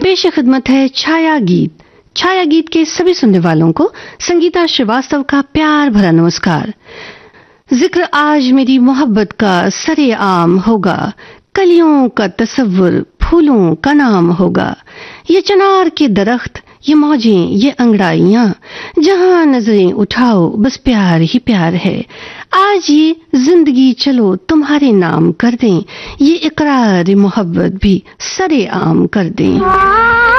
पेश खिदमत है छाया गीत। छाया गीत के सभी सुनने वालों को संगीता श्रीवास्तव का प्यार भरा नमस्कार। जिक्र आज मेरी मोहब्बत का सरेआम होगा, कलियों का तसव्वुर फूलों का नाम होगा। ये चिनार के दरख्त, ये मौजें, ये अंगड़ाइयां, जहां नजरें उठाओ बस प्यार ही प्यार है। आज ये जिंदगी चलो तुम्हारे नाम कर दें, ये इकरार मोहब्बत भी सरेआम कर दें।